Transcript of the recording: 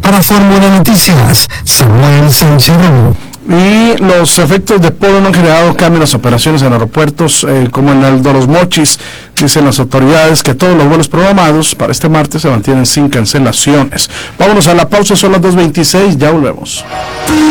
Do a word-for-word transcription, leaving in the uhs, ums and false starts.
Para Fórmula Noticias, Samuel Sánchez Romo. Y los efectos de polo no han generado cambios en las operaciones en aeropuertos eh, como en el de Los Mochis. Dicen las autoridades que todos los vuelos programados para este martes se mantienen sin cancelaciones. Vámonos a la pausa, son las dos veintiséis, ya volvemos.